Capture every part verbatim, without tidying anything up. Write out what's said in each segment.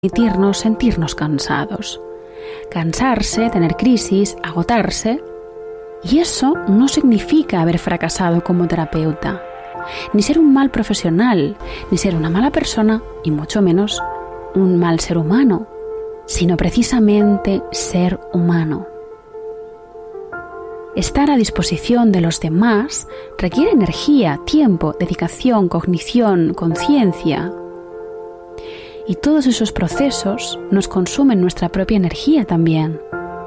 permitirnos sentirnos cansados. Cansarse, tener crisis, agotarse. Y eso no significa haber fracasado como terapeuta, ni ser un mal profesional, ni ser una mala persona, y mucho menos un mal ser humano, sino precisamente ser humano. Estar a disposición de los demás requiere energía, tiempo, dedicación, cognición, conciencia. Y todos esos procesos nos consumen nuestra propia energía también.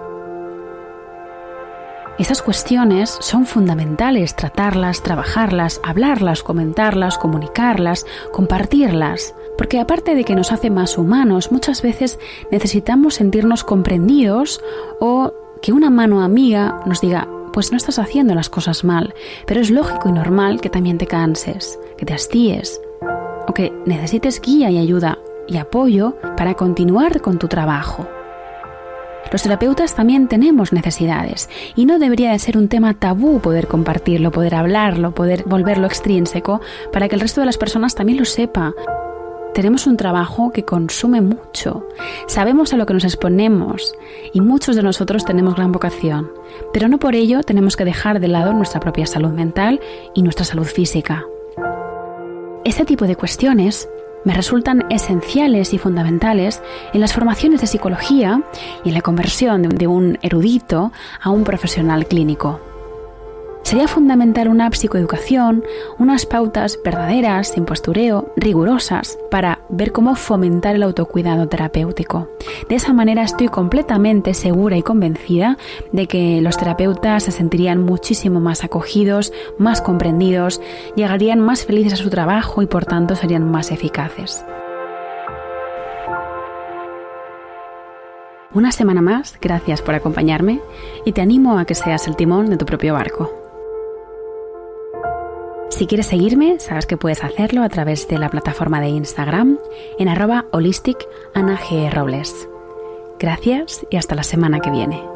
Estas cuestiones son fundamentales tratarlas, trabajarlas, hablarlas, comentarlas, comunicarlas, compartirlas, porque aparte de que nos hace más humanos, muchas veces necesitamos sentirnos comprendidos o que una mano amiga nos diga, pues no estás haciendo las cosas mal, pero es lógico y normal que también te canses, que te hastíes, o que necesites guía y ayuda y apoyo para continuar con tu trabajo. Los terapeutas también tenemos necesidades y no debería de ser un tema tabú poder compartirlo, poder hablarlo, poder volverlo extrínseco para que el resto de las personas también lo sepa. Tenemos un trabajo que consume mucho, sabemos a lo que nos exponemos y muchos de nosotros tenemos gran vocación, pero no por ello tenemos que dejar de lado nuestra propia salud mental y nuestra salud física. Este tipo de cuestiones me resultan esenciales y fundamentales en las formaciones de psicología y en la conversión de un erudito a un profesional clínico. Sería fundamental una psicoeducación, unas pautas verdaderas, sin postureo, rigurosas, para ver cómo fomentar el autocuidado terapéutico. De esa manera estoy completamente segura y convencida de que los terapeutas se sentirían muchísimo más acogidos, más comprendidos, llegarían más felices a su trabajo y por tanto serían más eficaces. Una semana más, gracias por acompañarme y te animo a que seas el timón de tu propio barco. Si quieres seguirme, sabes que puedes hacerlo a través de la plataforma de Instagram en arroba holistic Ana G. Robles. Gracias y hasta la semana que viene.